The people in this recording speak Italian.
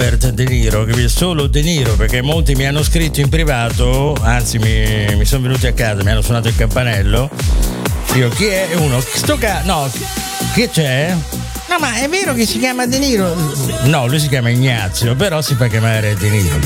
Robert De Niro, che solo De Niro, perché molti mi hanno scritto in privato, anzi mi sono venuti a casa, mi hanno suonato il campanello. Io, chi è? Uno, che c'è? No, ma è vero che si chiama De Niro? No, lui si chiama Ignazio, però si fa chiamare De Niro.